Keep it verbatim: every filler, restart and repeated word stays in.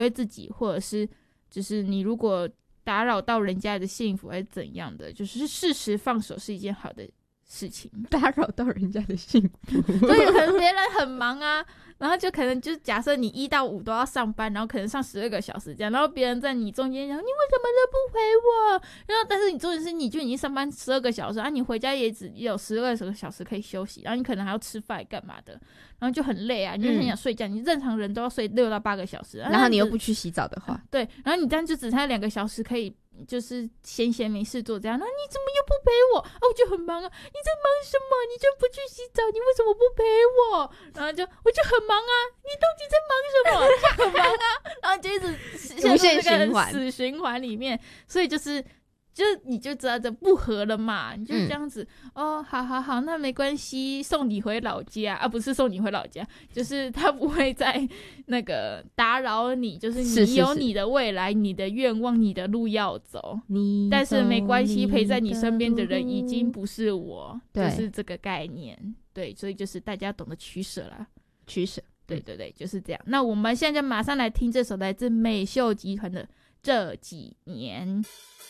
为自己，或者是就是你如果打扰到人家的幸福还是怎样的，就是适时放手是一件好的事情。 打扰到人家的幸福， 所以可能别人很忙啊，然后就可能就是假设你一到五都要上班，然后可能上十二个小时这样，然后别人在你中间讲你为什么都不回我，然后但是你重点是你就已经上班十二个小时啊，你回家也只有十二个小时可以休息，然后你可能还要吃饭干嘛的，然后就很累啊，你就很想睡觉，嗯、你正常人都要睡六到八个小时， 然后你又不去洗澡的话， 对，然后你这样就只剩两个小时可以。就是闲闲没事做这样，那你怎么又不陪我？啊，我就很忙啊！你在忙什么？你就不去洗澡，你为什么不陪我？然后就我就很忙啊！你到底在忙什么？就很忙啊！然后就一直无限陷入这循环个死循环里面，所以就是。就你就知道这不合了嘛，你就这样子、嗯、哦，好好好，那没关系，送你回老家啊，不是送你回老家，就是他不会再那个打扰你，就是你有你的未来，是是是你的愿望，你的路要走，你但是没关系，陪在你身边的人已经不是我，就是这个概念，对，所以就是大家懂得取舍啦， 取舍， 对对对，就是这样。那我们现在就马上来听这首来自美秀集团的《这几年》。